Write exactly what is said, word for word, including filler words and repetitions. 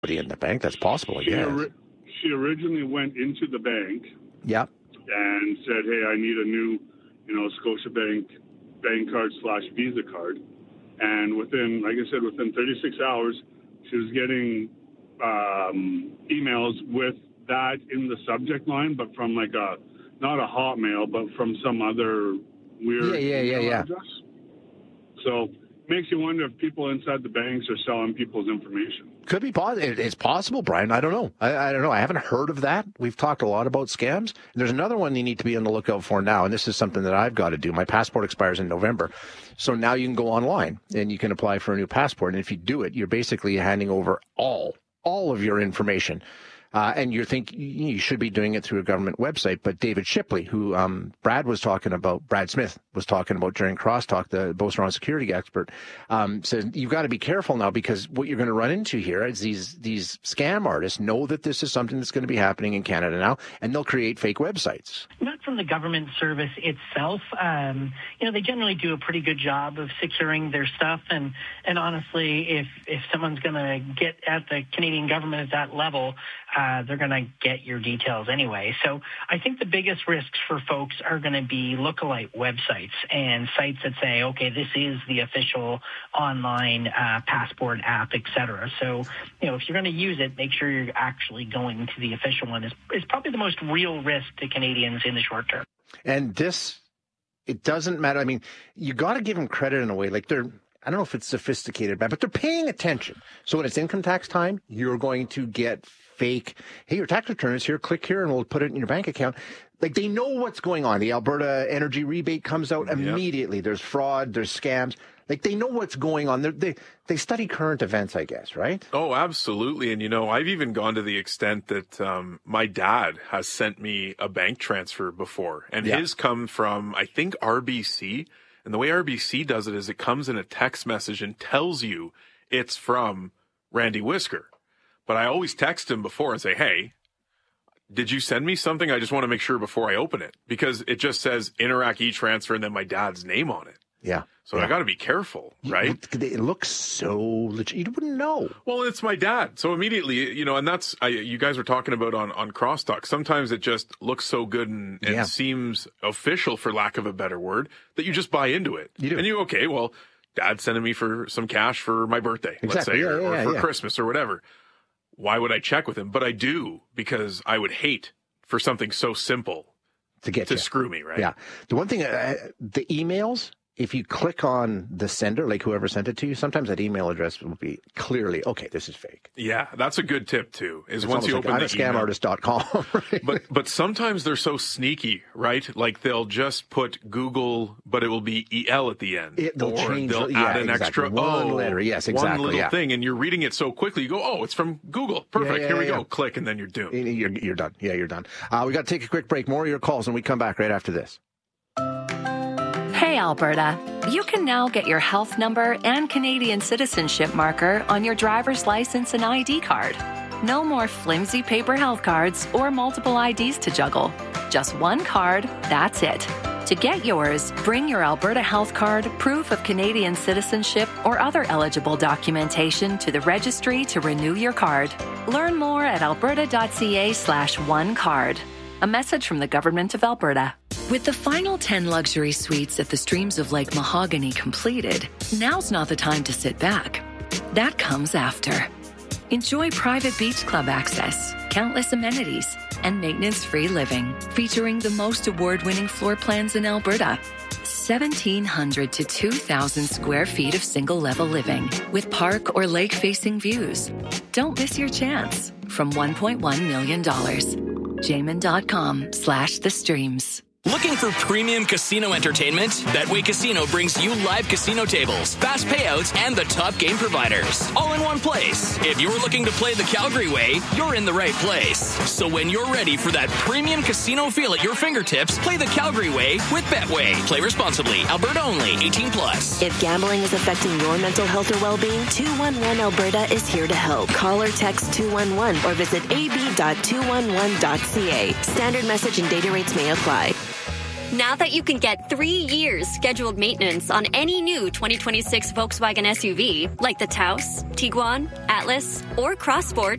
in the bank. That's possible, I she, guess. Ori- she originally went into the bank Yep. and said, hey, I need a new, you know, Scotiabank bank card slash Visa card. And within, like I said, within thirty-six hours, she was getting um, emails with that in the subject line, but from like a, not a Hotmail, but from some other weird Yeah, yeah, yeah, email yeah. address. So makes you wonder if people inside the banks are selling people's information. Could be possible. It's possible, Brian. I don't know. I, I don't know. I haven't heard of that. We've talked a lot about scams. There's another one you need to be on the lookout for now, and this is something that I've got to do. My passport expires in November. So now you can go online and you can apply for a new passport. And if you do it, you're basically handing over all, all of your information. Uh, and you think you should be doing it through a government website. But David Shipley, who um, Brad was talking about, Brad Smith was talking about during Crosstalk, the Beauceron security expert, um, said you've got to be careful now because what you're going to run into here is these these scam artists know that this is something that's going to be happening in Canada now, and they'll create fake websites. Not from the government service itself. Um, you know, they generally do a pretty good job of securing their stuff. And, and honestly, if, if someone's going to get at the Canadian government at that level, uh, they're going to get your details anyway. So I think the biggest risks for folks are going to be lookalike websites and sites that say, okay, this is the official online uh, passport app, et cetera. So, you know, if you're going to use it, make sure you're actually going to the official one. Is is probably the most real risk to Canadians in the short term. And this, it doesn't matter. I mean, you got to give them credit in a way. Like they're, I don't know if it's sophisticated, but they're paying attention. So when it's income tax time, you're going to get fake, hey, your tax return is here, click here, and we'll put it in your bank account. Like they know what's going on. The Alberta energy rebate comes out immediately. Yep. There's fraud, there's scams. Like they know what's going on. They're, they they study current events, I guess, right? Oh, absolutely. And, you know, I've even gone to the extent that um, my dad has sent me a bank transfer before. And yeah. his come from, I think, R B C. And the way R B C does it is it comes in a text message and tells you it's from Randy Whisker. But I always text him before and say, hey, did you send me something? I just want to make sure before I open it. Because it just says Interac e-transfer and then my dad's name on it. Yeah. So yeah. I got to be careful, right? It looks so legit. You wouldn't know. Well, it's my dad. So immediately, you know, and that's, I, you guys were talking about on, on Crosstalk. Sometimes it just looks so good and, and yeah. seems official, for lack of a better word, that you just buy into it. You do. And you, okay, well, dad's sending me for some cash for my birthday, exactly. let's say, yeah, or, yeah, or for yeah. Christmas or whatever. Why would I check with him? But I do, because I would hate for something so simple to get to you. screw me, right? Yeah. The one thing, uh, the emails, if you click on the sender, like whoever sent it to you, sometimes that email address will be clearly, okay, this is fake. Yeah, that's a good tip too, is it's once you like, open I'm the a scam email. artist dot com. Right? But but sometimes they're so sneaky, right? Like they'll just put Google, but it will be E L at the end. It, they'll or change, they'll yeah, add an exactly. extra one oh, letter. Yes, exactly. one little yeah. thing, and you're reading it so quickly, you go, oh, it's from Google. Perfect. Yeah, yeah, Here we yeah. go. Click, and then you're doomed. You're, you're done. Yeah, you're done. Uh, we got to take a quick break. More of your calls, and we come back right after this. Hey, Alberta. You can now get your health number and Canadian citizenship marker on your driver's license and I D card. No more flimsy paper health cards or multiple I Ds to juggle. Just one card, that's it. To get yours, bring your Alberta Health Card, proof of Canadian citizenship, or other eligible documentation to the registry to renew your card. Learn more at alberta.ca slash one card. A message from the Government of Alberta. With the final ten luxury suites at the Streams of Lake Mahogany completed, now's not the time to sit back. That comes after. Enjoy private beach club access, countless amenities, and maintenance-free living, featuring the most award-winning floor plans in Alberta. seventeen hundred to two thousand square feet of single-level living with park or lake-facing views. Don't miss your chance. From one point one million dollars. Jamin.com slash the streams. Looking for premium casino entertainment? Betway Casino brings you live casino tables, fast payouts, and the top game providers, all in one place. If you're looking to play the Calgary way, you're in the right place. So when you're ready for that premium casino feel at your fingertips, play the Calgary way with Betway. Play responsibly. Alberta only. eighteen plus. If gambling is affecting your mental health or well-being, two one one Alberta is here to help. Call or text two one one or visit a b dot two one one dot c a. Standard message and data rates may apply. Now that you can get three years scheduled maintenance on any new twenty twenty-six Volkswagen S U V, like the Taos, Tiguan, Atlas, or Crossport,